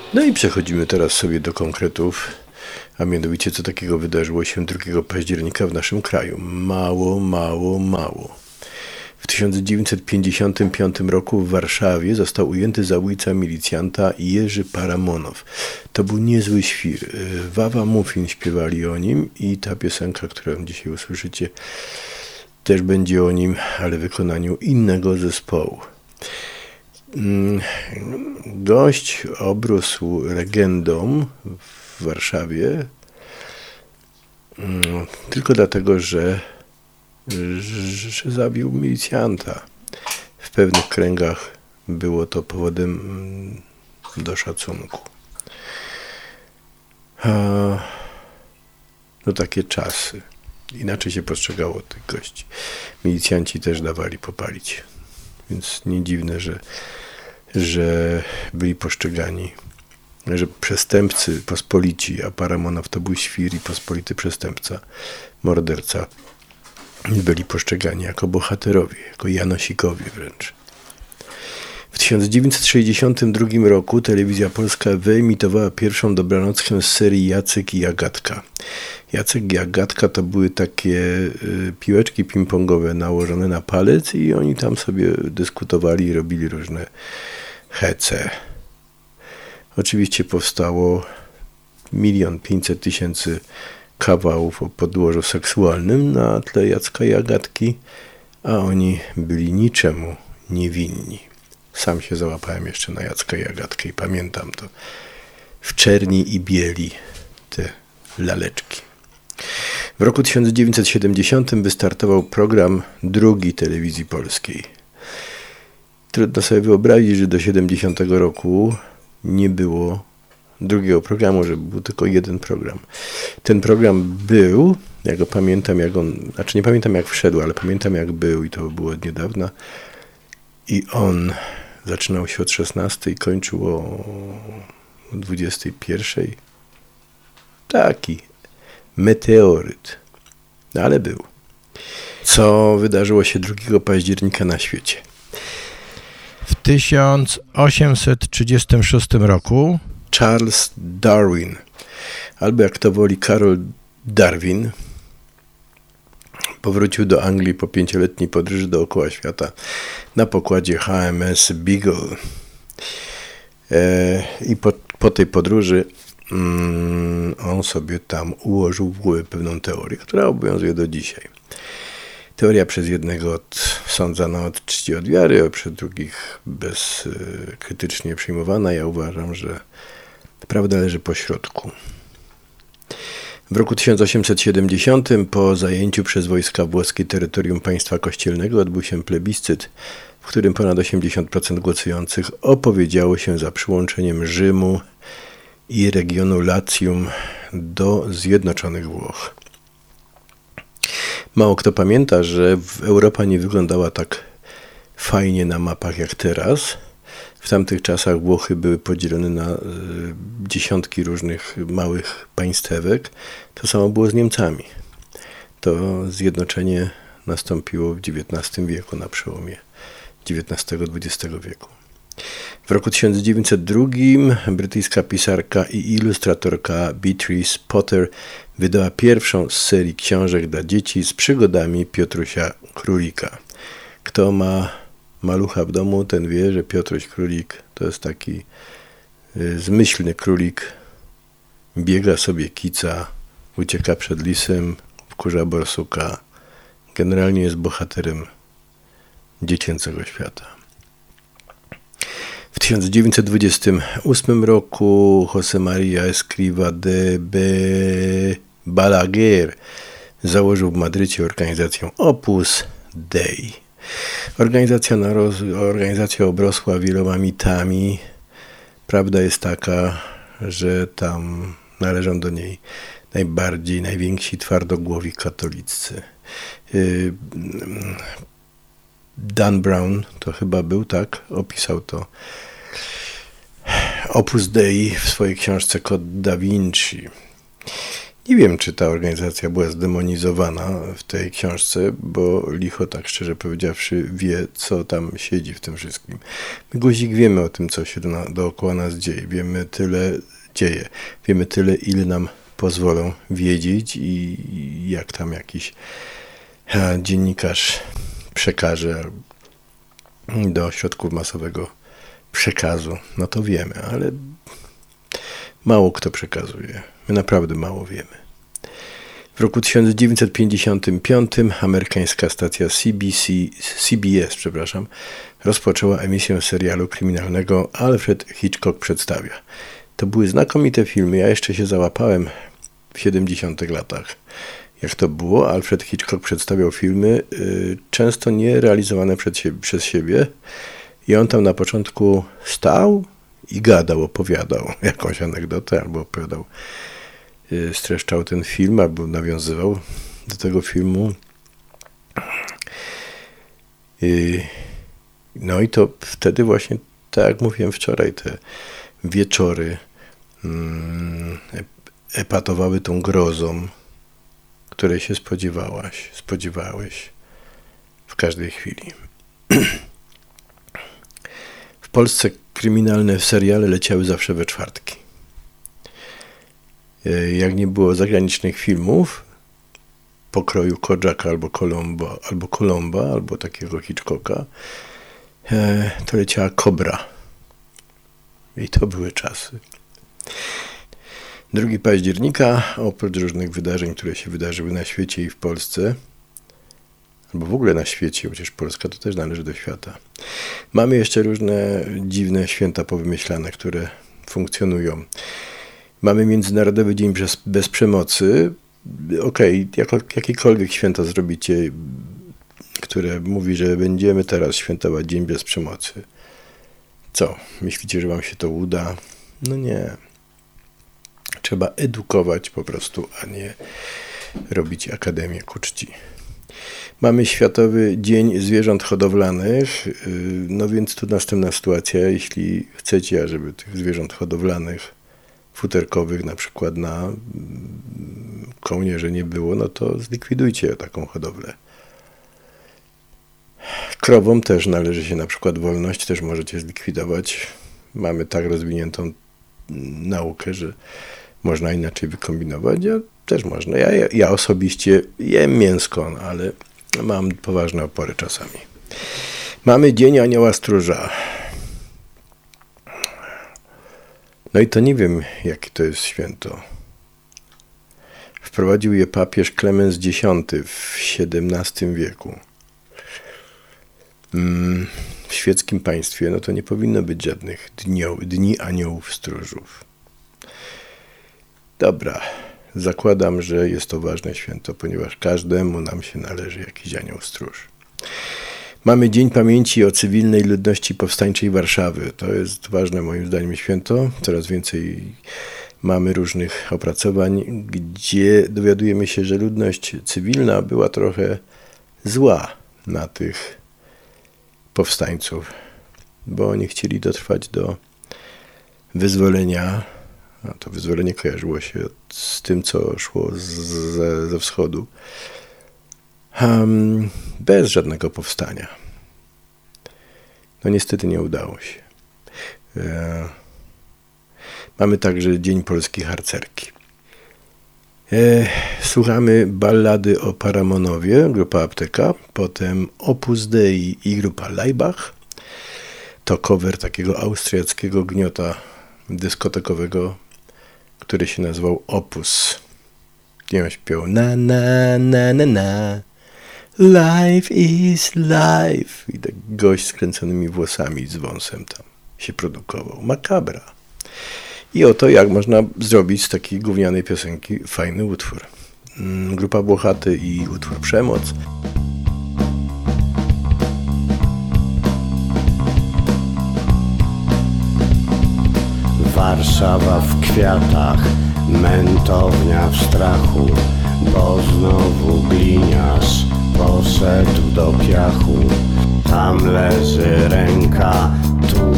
No i przechodzimy teraz sobie do konkretów, a mianowicie co takiego wydarzyło się 2 października w naszym kraju. Mało. W 1955 roku w Warszawie został ujęty zabójca milicjanta Jerzy Paramonow. To był niezły świr. Wawa Muffin śpiewali o nim i ta piosenka, którą dzisiaj usłyszycie, też będzie o nim, ale w wykonaniu innego zespołu. Gość obrósł legendą w Warszawie tylko dlatego, że zabił milicjanta. W pewnych kręgach było to powodem do szacunku. No takie czasy. Inaczej się postrzegało tych gości. Milicjanci też dawali popalić. Więc nie dziwne, że byli postrzegani, że przestępcy pospolici, a Paramonow to był świr i pospolity przestępca, morderca, byli postrzegani jako bohaterowie, jako janosikowie wręcz. W 1962 roku Telewizja Polska wyemitowała pierwszą dobranockę z serii Jacek i Agatka. Jacek i Agatka to były takie piłeczki ping-pongowe nałożone na palec i oni tam sobie dyskutowali i robili różne hece. Oczywiście powstało 1 500 000 kawałów o podłożu seksualnym na tle Jacka i Agatki, a oni byli niczemu niewinni. Sam się załapałem jeszcze na Jacka i Agatkę i pamiętam to. W czerni i bieli te laleczki. W roku 1970 wystartował program drugi Telewizji Polskiej. Trudno sobie wyobrazić, że do 70 roku nie było drugiego programu, że był tylko jeden program. Ten program był, ja go pamiętam, nie pamiętam jak wszedł, ale pamiętam jak był i to było od niedawna. I on zaczynał się od 16 i kończył o 21. Taki meteoryt. Ale był. Co wydarzyło się 2 października na świecie? W 1836 roku Charles Darwin, albo jak to woli Karol Darwin, powrócił do Anglii po 5-letniej podróży dookoła świata na pokładzie HMS Beagle. I po tej podróży on sobie tam ułożył w głowie pewną teorię, która obowiązuje do dzisiaj. Teoria przez jednego sądzana od czci od wiary, a przez drugich bezkrytycznie przyjmowana. Ja uważam, że prawda leży po środku. W roku 1870 po zajęciu przez wojska włoskie terytorium państwa kościelnego odbył się plebiscyt, w którym ponad 80% głosujących opowiedziało się za przyłączeniem Rzymu i regionu Latium do Zjednoczonych Włoch. Mało kto pamięta, że Europa nie wyglądała tak fajnie na mapach jak teraz. W tamtych czasach Włochy były podzielone na dziesiątki różnych małych państewek. To samo było z Niemcami. To zjednoczenie nastąpiło w XIX wieku, na przełomie XIX-XX wieku. W roku 1902 brytyjska pisarka i ilustratorka Beatrice Potter wydała pierwszą z serii książek dla dzieci z przygodami Piotrusia Królika. Kto ma malucha w domu, ten wie, że Piotruś Królik to jest taki zmyślny królik. Biega sobie, kica, ucieka przed lisem, wkurza borsuka. Generalnie jest bohaterem dziecięcego świata. W 1928 roku José María Escrivá de Balaguer założył w Madrycie organizację Opus Dei. Organizacja obrosła wieloma mitami. Prawda jest taka, że tam należą do niej najwięksi twardogłowi katolicy. Dan Brown to chyba był, tak? Opisał to Opus Dei w swojej książce Kod Da Vinci. Nie wiem, czy ta organizacja była zdemonizowana w tej książce, bo licho, tak szczerze powiedziawszy, wie, co tam siedzi w tym wszystkim. My, Guzik, wiemy o tym, co się dookoła nas dzieje. Wiemy tyle, ile nam pozwolą wiedzieć i jak tam jakiś dziennikarz przekaże do środków masowego przekazu, no to wiemy, ale mało kto przekazuje. My naprawdę mało wiemy. W roku 1955 amerykańska stacja CBS, rozpoczęła emisję serialu kryminalnego Alfred Hitchcock przedstawia. To były znakomite filmy. Ja jeszcze się załapałem w 70 latach. Jak to było? Alfred Hitchcock przedstawiał filmy, często nie realizowane przez siebie. I on tam na początku stał i gadał, opowiadał jakąś anegdotę, albo opowiadał, streszczał ten film, albo nawiązywał do tego filmu. No i to wtedy właśnie, tak jak mówiłem wczoraj, te wieczory epatowały tą grozą, której się spodziewałeś w każdej chwili. W Polsce kryminalne seriale leciały zawsze we czwartki. Jak nie było zagranicznych filmów pokroju Kodżaka albo Colomba, albo takiego Hitchcocka, to leciała Kobra. I to były czasy. 2 października, oprócz różnych wydarzeń, które się wydarzyły na świecie i w Polsce, albo w ogóle na świecie, chociaż Polska to też należy do świata, mamy jeszcze różne dziwne święta powymyślane, które funkcjonują. Mamy Międzynarodowy Dzień bez Przemocy. Okej, jakiekolwiek święto zrobicie, które mówi, że będziemy teraz świętować Dzień bez Przemocy. Co? Myślicie, że wam się to uda? No nie. Trzeba edukować po prostu, a nie robić akademię ku czci. Mamy Światowy Dzień Zwierząt Hodowlanych, no więc tu następna sytuacja. Jeśli chcecie, żeby tych zwierząt hodowlanych, futerkowych na przykład na kołnierze nie było, no to zlikwidujcie taką hodowlę. Krowom też należy się na przykład wolność, też możecie zlikwidować. Mamy tak rozwiniętą naukę, że można inaczej wykombinować, a też można. Ja osobiście jem mięsko, ale mam poważne opory czasami. Mamy Dzień Anioła Stróża. No i to nie wiem, jakie to jest święto. Wprowadził je papież Klemens X w XVII wieku. W świeckim państwie no to nie powinno być żadnych dni aniołów stróżów. Dobra, zakładam, że jest to ważne święto, ponieważ każdemu nam się należy jakiś anioł stróż. Mamy Dzień Pamięci o Cywilnej Ludności Powstańczej Warszawy. To jest ważne moim zdaniem święto. Coraz więcej mamy różnych opracowań, gdzie dowiadujemy się, że ludność cywilna była trochę zła na tych powstańców, bo oni chcieli dotrwać do wyzwolenia. A to wyzwolenie kojarzyło się z tym, co szło ze wschodu. Bez żadnego powstania. No niestety nie udało się. Mamy także Dzień Polskiej Harcerki. Słuchamy ballady o Paramonowie, grupa Apteka, potem Opus Dei i grupa Laibach. To cover takiego austriackiego gniota dyskotekowego, który się nazywał Opus. I on śpiewał na na na na na. Life is life. I tak gość z kręconymi włosami, z wąsem tam się produkował. Makabra. I oto jak można zrobić z takiej gównianej piosenki fajny utwór. Grupa Włochaty i utwór Przemoc. Warszawa w kwiatach, mentownia w strachu, bo znowu gliniarz poszedł do piachu. Tam leży ręka, tu